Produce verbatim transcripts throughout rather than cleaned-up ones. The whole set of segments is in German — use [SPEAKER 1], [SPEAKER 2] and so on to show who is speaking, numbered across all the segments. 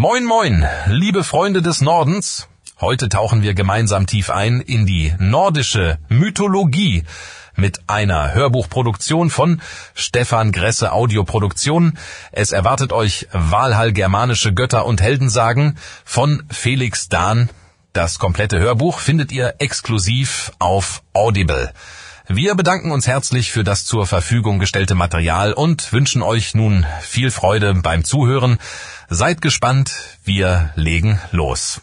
[SPEAKER 1] Moin moin, liebe Freunde des Nordens. Heute tauchen wir gemeinsam tief ein in die nordische Mythologie mit einer Hörbuchproduktion von Stefan Gresse Audioproduktion. Es erwartet euch Walhall germanische Götter und Heldensagen von Felix Dahn. Das komplette Hörbuch findet ihr exklusiv auf Audible. Wir bedanken uns herzlich für das zur Verfügung gestellte Material und wünschen euch nun viel Freude beim Zuhören. Seid gespannt, wir legen los.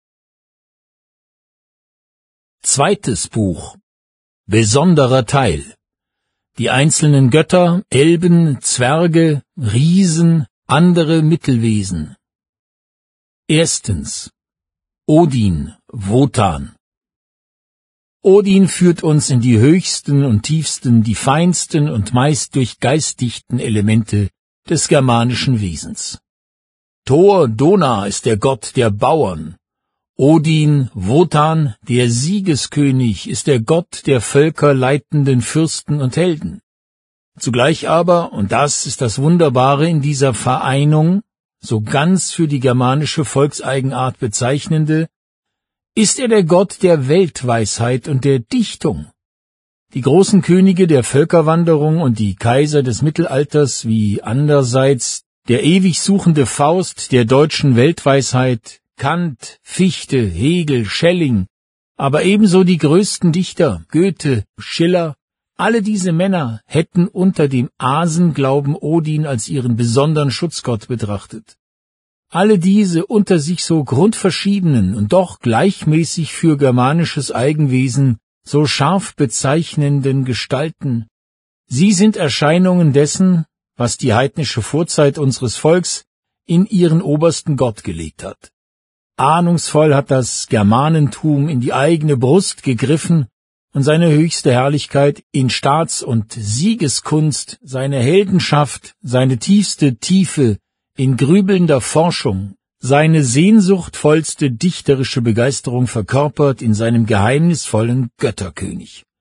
[SPEAKER 2] Zweites Buch. Besonderer Teil. Die einzelnen Götter, Elben, Zwerge, Riesen, andere Mittelwesen. Erstens. Odin, Wotan. Odin führt uns in die höchsten und tiefsten, die feinsten und meist durchgeistigten Elemente des germanischen Wesens. Thor, Dona, ist der Gott der Bauern. Odin, Wotan, der Siegeskönig, ist der Gott der völkerleitenden Fürsten und Helden. Zugleich aber, und das ist das Wunderbare in dieser Vereinung, so ganz für die germanische Volkseigenart bezeichnende, ist er der Gott der Weltweisheit und der Dichtung. Die großen Könige der Völkerwanderung und die Kaiser des Mittelalters, wie andererseits der ewig suchende Faust der deutschen Weltweisheit, Kant, Fichte, Hegel, Schelling, aber ebenso die größten Dichter, Goethe, Schiller, alle diese Männer hätten unter dem Asenglauben Odin als ihren besonderen Schutzgott betrachtet. Alle diese unter sich so grundverschiedenen und doch gleichmäßig für germanisches Eigenwesen so scharf bezeichnenden Gestalten, sie sind Erscheinungen dessen, was die heidnische Vorzeit unseres Volks in ihren obersten Gott gelegt hat. Ahnungsvoll hat das Germanentum in die eigene Brust gegriffen und seine höchste Herrlichkeit in Staats- und Siegeskunst, seine Heldenschaft, seine tiefste Tiefe in grübelnder Forschung, seine sehnsuchtvollste dichterische Begeisterung verkörpert in seinem geheimnisvollen Götterkönig.